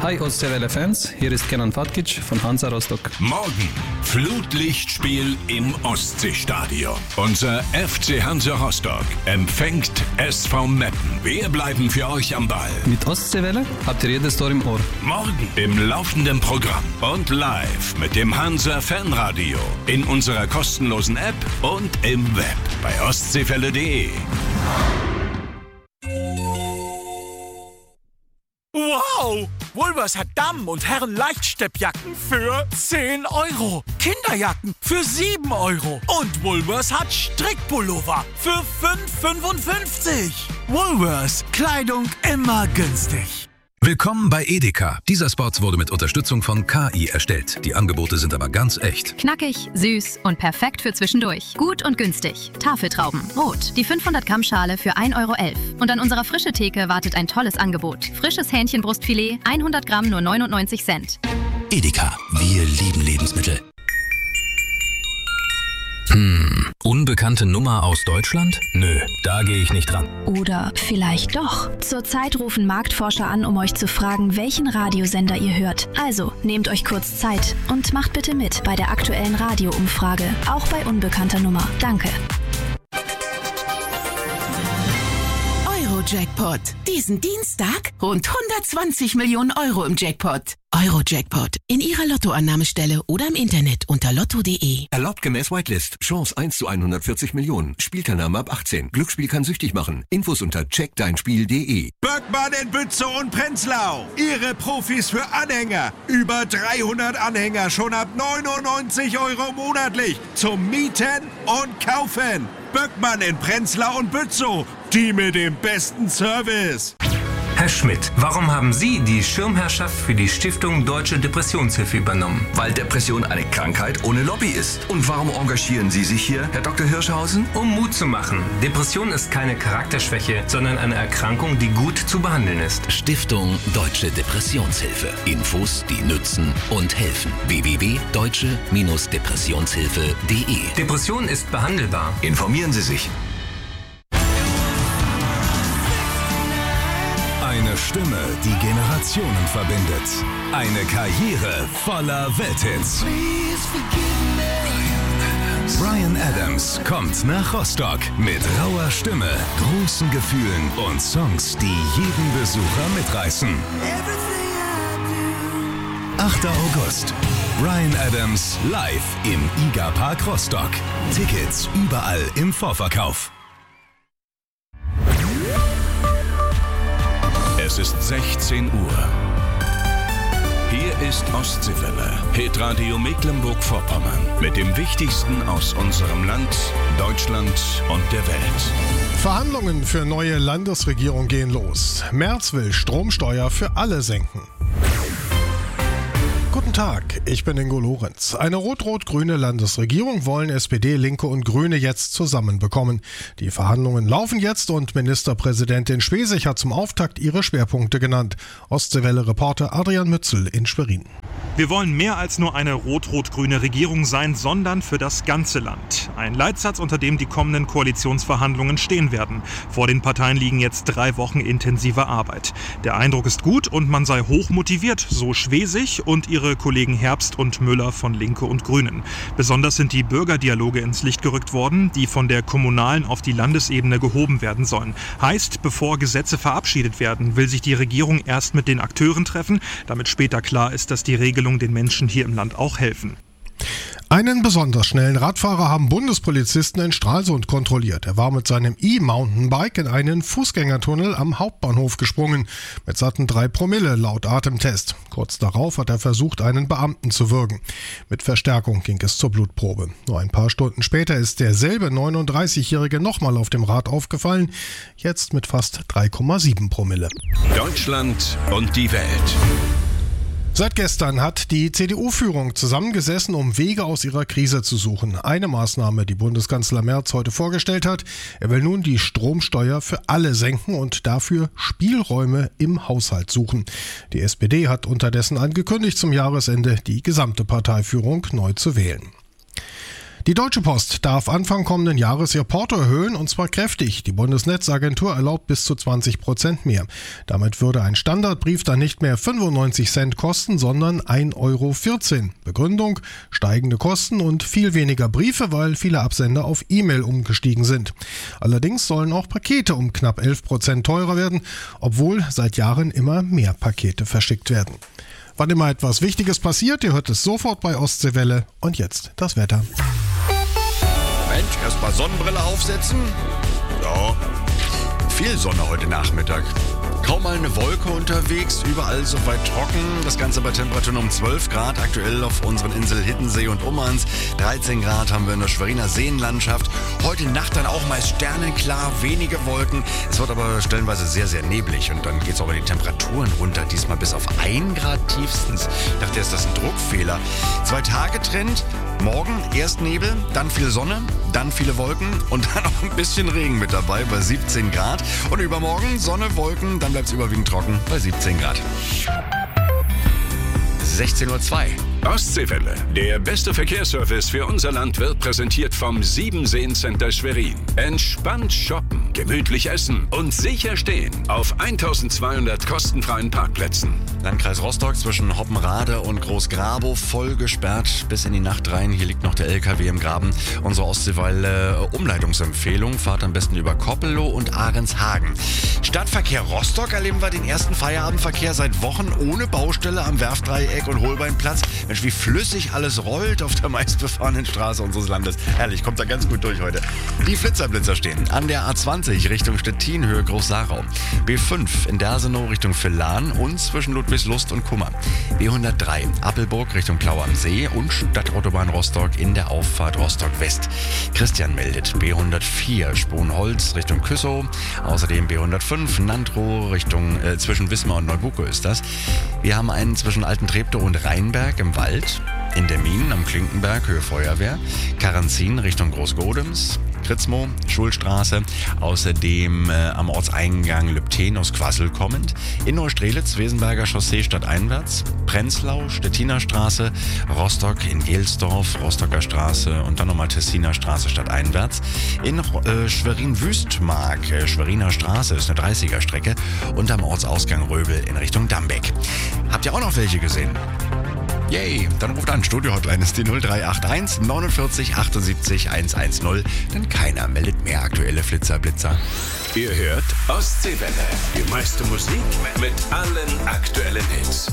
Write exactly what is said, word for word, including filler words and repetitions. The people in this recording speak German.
Hi Ostseewelle-Fans, hier ist Kenan Fatkic von Hansa Rostock. Morgen Flutlichtspiel im Ostseestadion. Unser F C Hansa Rostock empfängt S V Meppen. Wir bleiben für euch am Ball. Mit Ostseewelle habt ihr jedes Tor im Ohr. Morgen im laufenden Programm und live mit dem Hansa Fanradio in unserer kostenlosen App und im Web bei ostseewelle punkt de. Wow! Woolworths hat Damen- und Herren-Leichtsteppjacken für zehn Euro. Kinderjacken für sieben Euro. Und Woolworths hat Strickpullover für fünf Euro fünfundfünfzig. Woolworths. Kleidung immer günstig. Willkommen bei Edeka. Dieser Spot wurde mit Unterstützung von K I erstellt. Die Angebote sind aber ganz echt. Knackig, süß und perfekt für zwischendurch. Gut und günstig. Tafeltrauben, rot. Die fünfhundert Gramm Schale für ein Euro elf. Und an unserer frische Theke wartet ein tolles Angebot. Frisches Hähnchenbrustfilet, hundert Gramm nur neunundneunzig Cent. Edeka, wir lieben Lebensmittel. Hm, unbekannte Nummer aus Deutschland? Nö, da gehe ich nicht ran. Oder vielleicht doch. Zurzeit rufen Marktforscher an, um euch zu fragen, welchen Radiosender ihr hört. Also, nehmt euch kurz Zeit und macht bitte mit bei der aktuellen Radioumfrage. Auch bei unbekannter Nummer. Danke. Euro-Jackpot. Diesen Dienstag rund hundertzwanzig Millionen Euro im Jackpot. Euro-Jackpot. In Ihrer Lottoannahmestelle oder im Internet unter lotto punkt de. Erlaubt gemäß Whitelist. Chance eins zu hundertvierzig Millionen. Spielteilnahme ab achtzehn. Glücksspiel kann süchtig machen. Infos unter check dein spiel punkt de. Böckmann in Bützow und Prenzlau. Ihre Profis für Anhänger. Über dreihundert Anhänger schon ab neunundneunzig Euro monatlich. Zum Mieten und Kaufen. Böckmann in Prenzlau und Bützow. Die mit dem besten Service. Herr Schmidt, warum haben Sie die Schirmherrschaft für die Stiftung Deutsche Depressionshilfe übernommen? Weil Depression eine Krankheit ohne Lobby ist. Und warum engagieren Sie sich hier, Herr Doktor Hirschhausen? Um Mut zu machen. Depression ist keine Charakterschwäche, sondern eine Erkrankung, die gut zu behandeln ist. Stiftung Deutsche Depressionshilfe. Infos, die nützen und helfen. w w w punkt deutsche Depressionshilfe punkt de. Depression ist behandelbar. Informieren Sie sich. Eine Stimme, die Generationen verbindet. Eine Karriere voller Welthits. Bryan Adams kommt nach Rostock mit rauer Stimme, großen Gefühlen und Songs, die jeden Besucher mitreißen. achter August. Bryan Adams live im IGA Park Rostock. Tickets überall im Vorverkauf. Es ist sechzehn Uhr. Hier ist Ostseewelle, Hitradio Mecklenburg-Vorpommern mit dem Wichtigsten aus unserem Land, Deutschland und der Welt. Verhandlungen für neue Landesregierung gehen los. Merz will Stromsteuer für alle senken. Guten Tag, ich bin Ingo Lorenz. Eine rot-rot-grüne Landesregierung wollen S P D, Linke und Grüne jetzt zusammenbekommen. Die Verhandlungen laufen jetzt und Ministerpräsidentin Schwesig hat zum Auftakt ihre Schwerpunkte genannt. Ostseewelle-Reporter Adrian Mützel in Schwerin. Wir wollen mehr als nur eine rot-rot-grüne Regierung sein, sondern für das ganze Land. Ein Leitsatz, unter dem die kommenden Koalitionsverhandlungen stehen werden. Vor den Parteien liegen jetzt drei Wochen intensiver Arbeit. Der Eindruck ist gut und man sei hoch motiviert, so Schwesig und ihre Kollegen Herbst und Müller von Linke und Grünen. Besonders sind die Bürgerdialoge ins Licht gerückt worden, die von der kommunalen auf die Landesebene gehoben werden sollen. Heißt, bevor Gesetze verabschiedet werden, will sich die Regierung erst mit den Akteuren treffen, damit später klar ist, dass die Regelungen den Menschen hier im Land auch helfen. Einen besonders schnellen Radfahrer haben Bundespolizisten in Stralsund kontrolliert. Er war mit seinem E-Mountainbike in einen Fußgängertunnel am Hauptbahnhof gesprungen. Mit satten drei Promille laut Atemtest. Kurz darauf hat er versucht, einen Beamten zu würgen. Mit Verstärkung ging es zur Blutprobe. Nur ein paar Stunden später ist derselbe neununddreißigjährige nochmal auf dem Rad aufgefallen. Jetzt mit fast drei Komma sieben Promille. Deutschland und die Welt. Seit gestern hat die C D U-Führung zusammengesessen, um Wege aus ihrer Krise zu suchen. Eine Maßnahme, die Bundeskanzler Merz heute vorgestellt hat. Er will nun die Stromsteuer für alle senken und dafür Spielräume im Haushalt suchen. Die S P D hat unterdessen angekündigt, zum Jahresende die gesamte Parteiführung neu zu wählen. Die Deutsche Post darf Anfang kommenden Jahres ihr Porto erhöhen, und zwar kräftig. Die Bundesnetzagentur erlaubt bis zu zwanzig Prozent mehr. Damit würde ein Standardbrief dann nicht mehr fünfundneunzig Cent kosten, sondern ein Euro vierzehn. Begründung: steigende Kosten und viel weniger Briefe, weil viele Absender auf E-Mail umgestiegen sind. Allerdings sollen auch Pakete um knapp elf Prozent teurer werden, obwohl seit Jahren immer mehr Pakete verschickt werden. Wann immer etwas Wichtiges passiert, ihr hört es sofort bei Ostseewelle. Und jetzt das Wetter. Mensch, erstmal Sonnenbrille aufsetzen. Ja, viel Sonne heute Nachmittag. Kaum mal eine Wolke unterwegs, überall soweit trocken. Das Ganze bei Temperaturen um zwölf Grad, aktuell auf unseren Inseln Hiddensee und Ummanz. dreizehn Grad haben wir in der Schweriner Seenlandschaft. Heute Nacht dann auch meist sternenklar, wenige Wolken. Es wird aber stellenweise sehr, sehr neblig. Und dann geht es auch bei den Temperaturen runter, diesmal bis auf ein Grad tiefstens. Ich dachte, ist das ein Druckfehler? Zwei Tage Trend. Morgen erst Nebel, dann viel Sonne, dann viele Wolken und dann auch ein bisschen Regen mit dabei bei siebzehn Grad. Und übermorgen Sonne, Wolken, dann bleibt es überwiegend trocken bei siebzehn Grad. sechzehn Uhr zwei. Ostseewelle. Der beste Verkehrsservice für unser Land wird präsentiert vom Siebenseen-Center Schwerin. Entspannt shoppen, gemütlich essen und sicher stehen auf eintausendzweihundert kostenfreien Parkplätzen. Landkreis Rostock zwischen Hoppenrade und Großgrabow voll gesperrt bis in die Nacht rein. Hier liegt noch der L K W im Graben. Unsere Ostseewelle Umleitungsempfehlung: fahrt am besten über Koppelow und Ahrenshagen. Stadtverkehr Rostock erleben wir den ersten Feierabendverkehr seit Wochen ohne Baustelle am Werftdreieck und Holbeinplatz. Mensch, wie flüssig alles rollt auf der meistbefahrenen Straße unseres Landes. Herrlich, kommt da ganz gut durch heute. Die Flitzerblitzer stehen an der A zwanzig Richtung Stettin, Höhe Groß-Sarau. B fünf in Dersenow Richtung Villan und zwischen Ludwigslust und Kummer. B hundertdrei Appelburg Richtung Plau am See und Stadtautobahn Rostock in der Auffahrt Rostock West. Christian meldet B hundertvier Sponholz Richtung Küssow. Außerdem B hundertfünf Nandrow Richtung äh, zwischen Wismar und Neubucke ist das. Wir haben einen zwischen Alten Treptow und Rheinberg im Wald. In der Minen am Klinkenberg, Höhe Feuerwehr. Karanzin Richtung Großgodems. Kritzmo, Schulstraße. Außerdem äh, am Ortseingang Lübten aus Quassel kommend. In Neustrelitz, Wesenberger Chaussee stadteinwärts. Prenzlau, Stettiner Straße. Rostock in Gelsdorf, Rostocker Straße und dann nochmal Tessiner Straße stadteinwärts. In äh, Schwerin-Wüstmark, äh, Schweriner Straße ist eine dreißiger Strecke. Und am Ortsausgang Röbel in Richtung Dambeck. Habt ihr auch noch welche gesehen? Yay, dann ruft an. Studio-Hotline ist die null drei acht eins neunundvierzig achtundsiebzig hundertzehn. Denn keiner meldet mehr aktuelle Flitzerblitzer. Ihr hört Ostseewelle. Die meiste Musik mit allen aktuellen Hits.